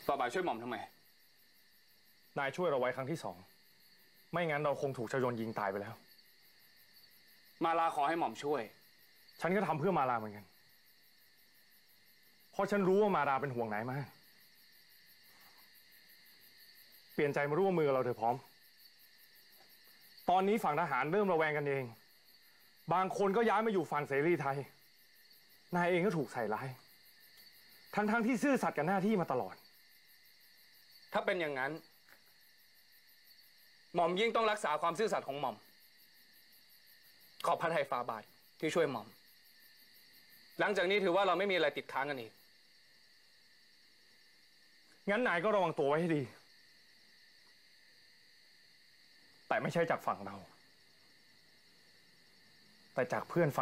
ฝ่าบาทช่วยหม่อมทำไมนายช่วยเราไว้ครั้งที่สองไม่งั้นเราคงถูกชายนยิงตายไปแล้วมาลาขอให้หม่อมช่วยฉันก็ทำเพื่อมาลาเหมือนกันเพราะฉันรู้ว่ามาลาเป็นห่วงนายมากเปลี่ยนใจมาร่วมมือเราเถอะพร้อมตอนนี้ฝั่งทหารเริ่มระแวงกันเองบางคนก็ย้ายมาอยู่ฝั่งเสรีไทยนายเองก็ถูกใส่ร้ายทั้งที่ซื่อสัตย์กับหน้าที่มาตลอดถ้าเป็นอย่างนั้นหม่อมยิ่งต้องรักษาความซื่อสัตย์ของหม่อมขอบพระทัยฝ่าบาทที่ช่วยหม่อมหลังจากนี้ถือว่าเราไม่มีอะไรติดค้างกันอีกงั้นนายก็ระวังตัวไว้ให้ดีแต่ไม่ใช่จากฝั่งเราแต่จากเพื่อนฝั่ง